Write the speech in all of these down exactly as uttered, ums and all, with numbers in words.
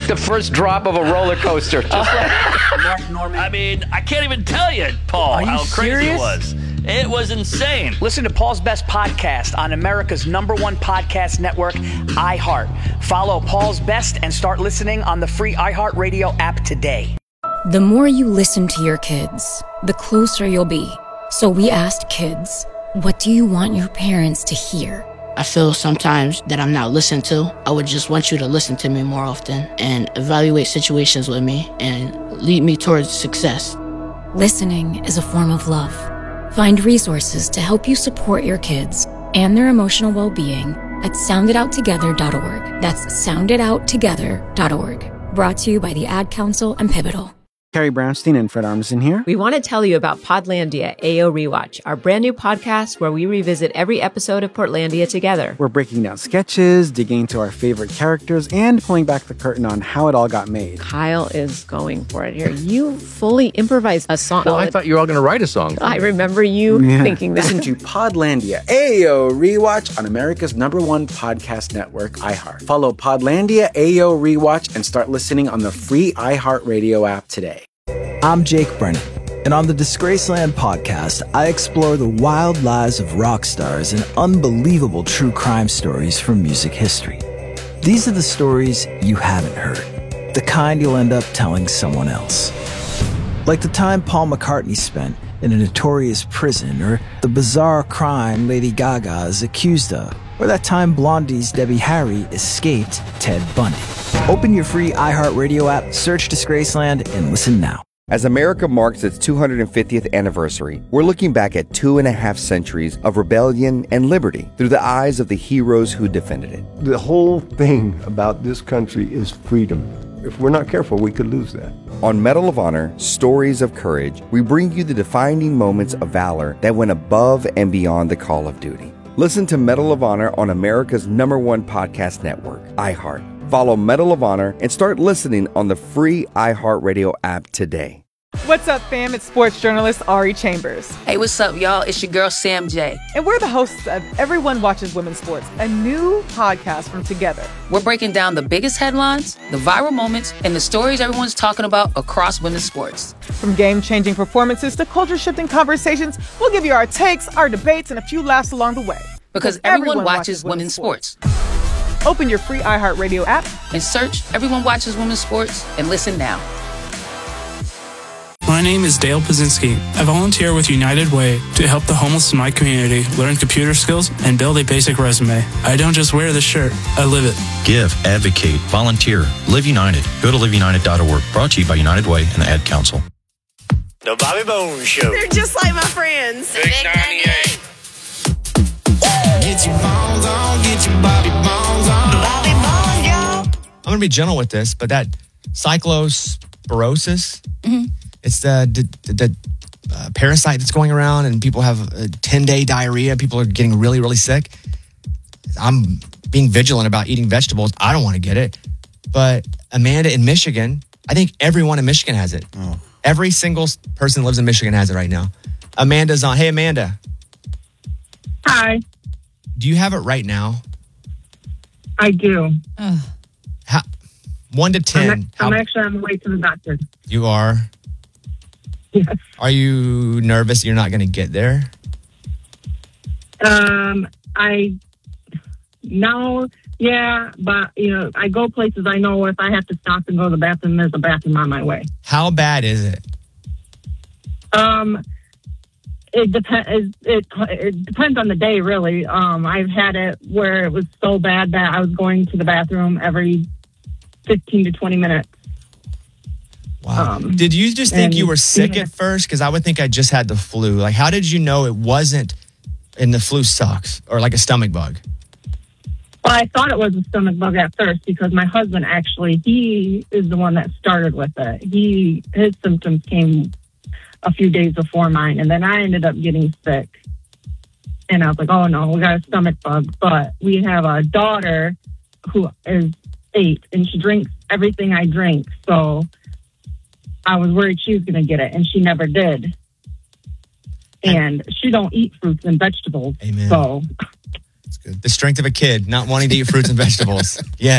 the first drop of a roller coaster. Just like Mark Norman. I mean, I can't even tell you, Paul, Are you how crazy serious? it was. It was insane. Listen to Paul's Best podcast on America's number one podcast network, iHeart. Follow Paul's Best and start listening on the free iHeartRadio app today. The more you listen to your kids, the closer you'll be. So we asked kids, what do you want your parents to hear? I feel sometimes that I'm not listened to. I would just want you to listen to me more often and evaluate situations with me and lead me towards success. Listening is a form of love. Find resources to help you support your kids and their emotional well-being at sound it out together dot org. That's sound it out together dot org. Brought to you by the Ad Council and Pivotal. Carrie Brownstein and Fred Armisen here. We want to tell you about Podlandia A O Rewatch, our brand new podcast where we revisit every episode of Portlandia together. We're breaking down sketches, digging into our favorite characters, and pulling back the curtain on how it all got made. Kyle is going for it here. You fully improvised a song. well, I thought you were all going to write a song. I remember you Yeah. thinking that. Listen to Podlandia A O Rewatch on America's number one podcast network, iHeart. Follow Podlandia A O Rewatch and start listening on the free iHeartRadio app today. I'm Jake Brennan, and on the Disgraceland podcast, I explore the wild lives of rock stars and unbelievable true crime stories from music history. These are the stories you haven't heard, the kind you'll end up telling someone else. Like the time Paul McCartney spent in a notorious prison, or the bizarre crime Lady Gaga is accused of, or that time Blondie's Debbie Harry escaped Ted Bundy. Open your free iHeartRadio app, search Disgraceland, and listen now. As America marks its two hundred fiftieth anniversary, we're looking back at two and a half centuries of rebellion and liberty through the eyes of the heroes who defended it. The whole thing about this country is freedom. If we're not careful, we could lose that. On Medal of Honor, Stories of Courage, we bring you the defining moments of valor that went above and beyond the call of duty. Listen to Medal of Honor on America's number one podcast network, iHeart. Follow Medal of Honor and start listening on the free iHeartRadio app today. What's up, fam? It's sports journalist Ari Chambers. Hey, what's up, y'all? It's your girl, Sam J. And we're the hosts of Everyone Watches Women's Sports, a new podcast from Together. We're breaking down the biggest headlines, the viral moments, and the stories everyone's talking about across women's sports. From game-changing performances to culture-shifting conversations, we'll give you our takes, our debates, and a few laughs along the way. Because everyone, everyone watches, watches women's sports. sports. Open your free iHeartRadio app and search Everyone Watches Women's Sports and listen now. My name is Dale Pazinski. I volunteer with United Way to help the homeless in my community learn computer skills and build a basic resume. I don't just wear the shirt, I live it. Give, advocate, volunteer, Live United. Go to live united dot org. Brought to you by United Way and the Ad Council. The Bobby Bones Show. They're just like my friends. Big ninety-eight. Get your bones on, get your Bobby Bones on. Bobby Bones, yo. I'm going to be gentle with this, but that cyclosporosis, mm-hmm. it's the, the, the uh, parasite that's going around and people have a ten-day diarrhea. People are getting really, really sick. I'm being vigilant about eating vegetables. I don't want to get it. But Amanda in Michigan, I think everyone in Michigan has it. Oh. Every single person that lives in Michigan has it right now. Amanda's on. Hey, Amanda. Hi. Do you have it right now? I do. How, one to ten. I'm, how, I'm actually on the way to the doctor. You are? Yes. Are you nervous you're not going to get there? Um, I, no, yeah, but, you know, I go places I know if I have to stop and go to the bathroom, there's a bathroom on my way. How bad is it? Um, it depends. It, it depends on the day, really. Um, I've had it where it was so bad that I was going to the bathroom every fifteen to twenty minutes. Wow. Um, did you just think and, you were sick yeah. at first? Because I would think I just had the flu. Like, how did you know it wasn't, and the flu sucks, or like a stomach bug? Well, I thought it was a stomach bug at first because my husband actually, he is the one that started with it. He, his symptoms came a few days before mine, and then I ended up getting sick. And I was like, oh no, we got a stomach bug. But we have a daughter who is eight, and she drinks everything I drink. So I was worried she was going to get it, and she never did. And she don't eat fruits and vegetables. Amen. So that's good. The strength of a kid not wanting to eat fruits and vegetables. Yes.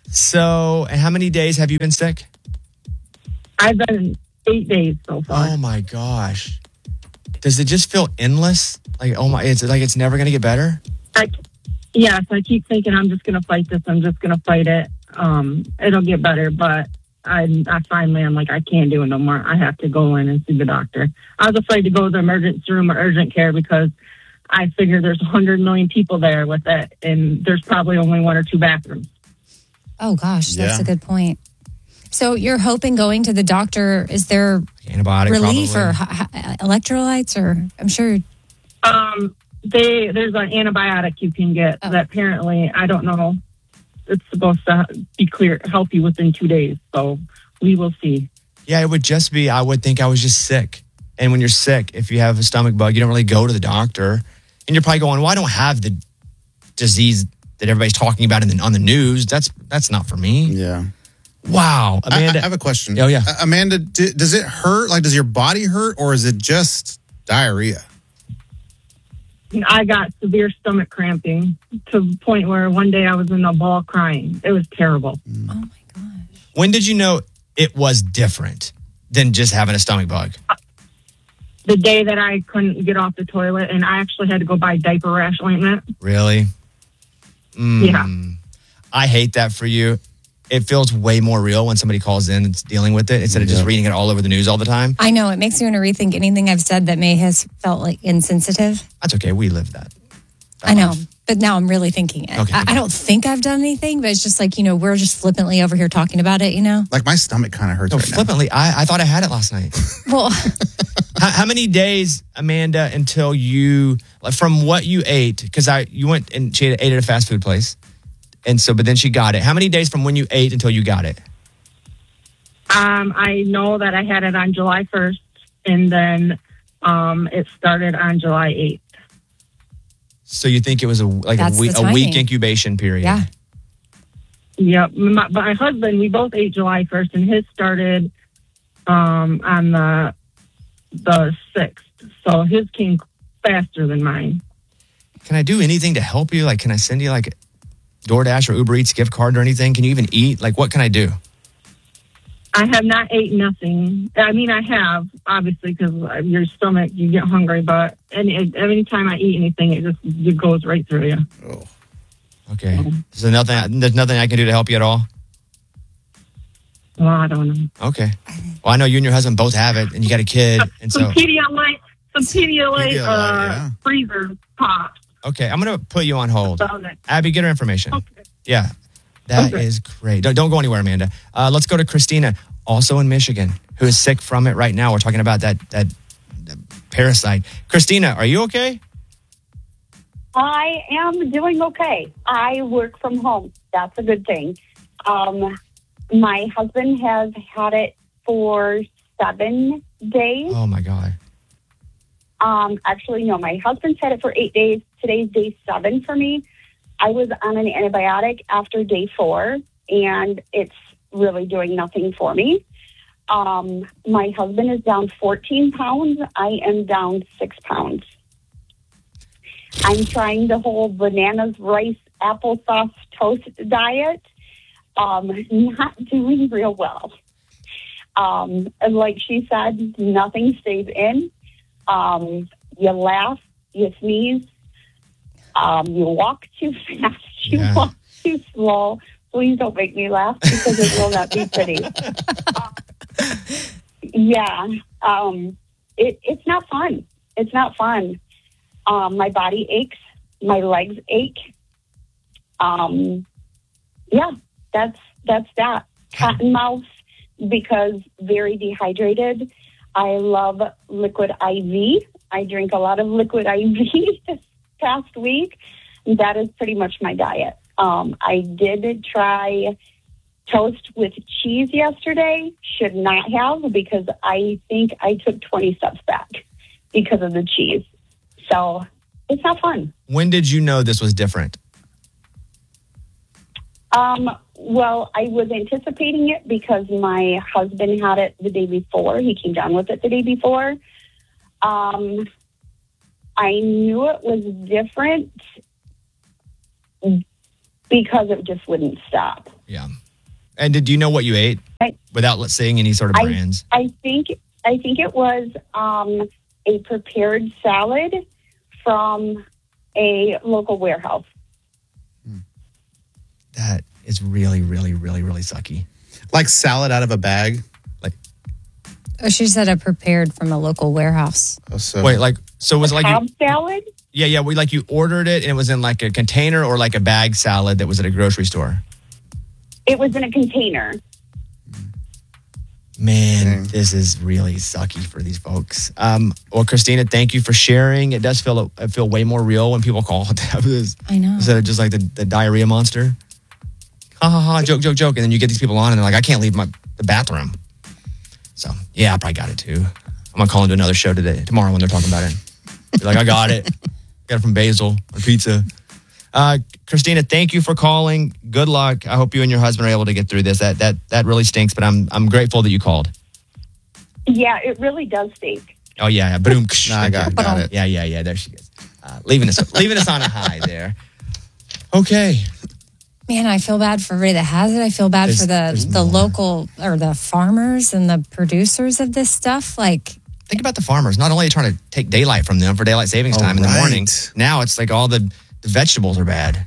So, and how many days have you been sick? I've been eight days so far. Oh my gosh. Does it just feel endless? Like, oh my, it's like it's never going to get better? I, yes, I keep thinking I'm just going to fight this. I'm just going to fight it. Um, it'll get better, but I, I finally, I'm like, I can't do it no more. I have to go in and see the doctor. I was afraid to go to the emergency room or urgent care because I figure there's one hundred million people there with it, and there's probably only one or two bathrooms. Oh, gosh, that's Yeah. a good point. So you're hoping going to the doctor, is there Antibiotic relief probably. or h- h- electrolytes? Or I'm sure. Um, they there's an antibiotic you can get that apparently, I don't know, it's supposed to be clear, help you within two days. So we will see. Yeah, it would just be, I would think I was just sick. And when you're sick, if you have a stomach bug, you don't really go to the doctor. And you're probably going, well, I don't have the disease that everybody's talking about in the, on the news. That's that's not for me. Yeah. Wow. Amanda. I, I have a question. Oh, yeah. Uh, Amanda, d- does it hurt? Like, does your body hurt or is it just diarrhea? I got severe stomach cramping to the point where one day I was in a ball crying. It was terrible. When did you know it was different than just having a stomach bug? The day that I couldn't get off the toilet, and I actually had to go buy diaper rash ointment. Really? Mm, Yeah. I hate that for you. It feels way more real when somebody calls in and dealing with it instead of just reading it all over the news all the time. I know, it makes me want to rethink anything I've said that may have felt like insensitive. That's okay. We live that. I know, but now I'm really thinking it. Okay, I, I don't think I've done anything, but it's just like, you know, we're just flippantly over here talking about it, you know? Like my stomach kind of hurts No, right flippantly, I, I thought I had it last night. Well, how, how many days, Amanda, until you, like, from what you ate, because I you went and she ate at a fast food place, and so, but then she got it. How many days from when you ate until you got it? Um, I know that I had it on July first, and then um, it started on July eighth. So you think it was a like That's a the week, a timing. week incubation period? Yeah. Yep. My, my husband, we both ate July first, and his started um, on the the sixth. So his came faster than mine. Can I do anything to help you? Like, can I send you like DoorDash or Uber Eats gift card or anything? Can you even eat? Like, what can I do? I have not ate nothing. I mean, I have, obviously, because your stomach, you get hungry, but any, any time I eat anything, it just it goes right through you. Okay. So nothing. There's nothing I can do to help you at all. Well, I don't know. Okay. Well, I know you and your husband both have it, and you got a kid, and so Some Pedialyte, some Pedialyte, Pedialyte, uh, yeah. freezer pops. okay. I'm gonna put you on hold. About it. Abby, get her information. Yeah, that is great. Don't, don't go anywhere, Amanda. Uh, let's go to Christina, also in Michigan, who is sick from it right now. We're talking about that that, that parasite. Christina, are you okay? I am doing okay. I work from home. That's a good thing. Um, my husband has had it for seven days. Oh my God. Um, actually, no, my husband's had it for eight days. Today's day seven for me. I was on an antibiotic after day four, and it's really doing nothing for me. Um, my husband is down fourteen pounds. I am down six pounds. I'm trying the whole bananas, rice, applesauce, toast diet. Um, not doing real well. Um, and like she said, nothing stays in. Um, you laugh, you sneeze, um, you walk too fast, you Yeah. walk too slow. Please don't make me laugh because it will not be pretty. Uh, yeah, um, it, it's not fun. It's not fun. Um, my body aches, my legs ache. Um, yeah, that's that's that. Cotton mouth because very dehydrated. I love liquid I V. I drink a lot of liquid I V this past week. That is pretty much my diet. Um, I did try toast with cheese yesterday. Should not have because I think I took twenty steps back because of the cheese. So it's not fun. When did you know this was different? Um, well, I was anticipating it because my husband had it the day before. He came down with it the day before. Um, I knew it was different because it just wouldn't stop. Yeah. And did you know what you ate I, without saying any sort of I, brands? I think I think it was um, a prepared salad from a local warehouse. That is really, really, really, really sucky. Like salad out of a bag? Like, Oh, she said a prepared from a local warehouse. Oh, so wait, like, so it was like Cobb you, salad? yeah, yeah, we like you ordered it and it was in like a container or like a bag salad that was at a grocery store. It was in a container. Man, this is really sucky for these folks. Um, well, Christina, thank you for sharing. It does feel it feel way more real when people call this. I know. Instead of just like the, the diarrhea monster. Ha ha ha, joke, joke, joke. And then you get these people on and they're like, I can't leave my the bathroom. So, yeah, I probably got it too. I'm going to call into another show today, tomorrow when they're talking about it. Be like, I got it. Got it from Basil on pizza. Uh, Christina, thank you for calling. Good luck. I hope you and your husband are able to get through this. That that that really stinks, but I'm I'm grateful that you called. Yeah, it really does stink. Oh yeah, yeah. Boom. No, I got, got it. Yeah, yeah, yeah. There she is. Uh, leaving us leaving us on a high there. Okay. Man, I feel bad for everybody that has it. I feel bad There's- for the there's the more. local or the farmers and the producers of this stuff. Like, Think about the farmers. Not only trying to take daylight from them for daylight savings Oh, time in the right. morning. Now it's like all the, the vegetables are bad.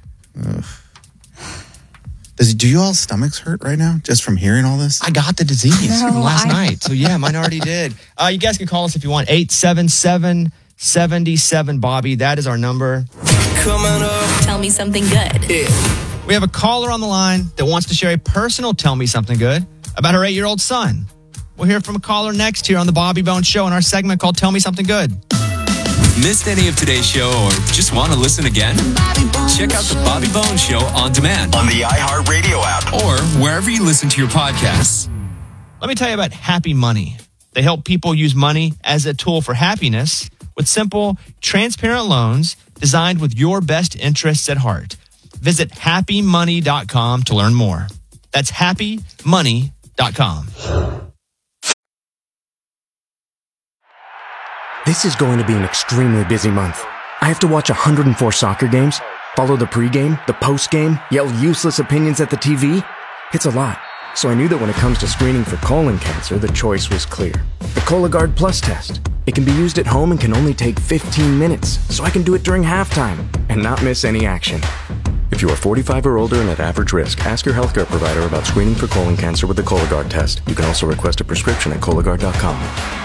Does do you all stomachs hurt right now just from hearing all this? I got the disease No, from last I- night. So yeah, mine already did. Uh, you guys can call us if you want. eight seven seven, seven seven, Bobby. That is our number. Tell me something good. We have a caller on the line that wants to share a personal Tell Me Something Good about her eight-year-old son. We'll hear from a caller next here on the Bobby Bones Show in our segment called Tell Me Something Good. Missed any of today's show or just want to listen again? Check out the Bobby Bones Show on demand On the iHeartRadio app. or wherever you listen to your podcasts. Let me tell you about Happy Money. They help people use money as a tool for happiness with simple, transparent loans designed with your best interests at heart. Visit happy money dot com to learn more. That's happy money dot com. This is going to be an extremely busy month. I have to watch one hundred four soccer games, follow the pregame, the postgame, yell useless opinions at the T V. It's a lot. So I knew that when it comes to screening for colon cancer, the choice was clear. The Cologuard Plus test. It can be used at home and can only take fifteen minutes, so I can do it during halftime and not miss any action. If you are forty-five or older and at average risk, ask your healthcare provider about screening for colon cancer with the Cologuard test. You can also request a prescription at Cologuard dot com.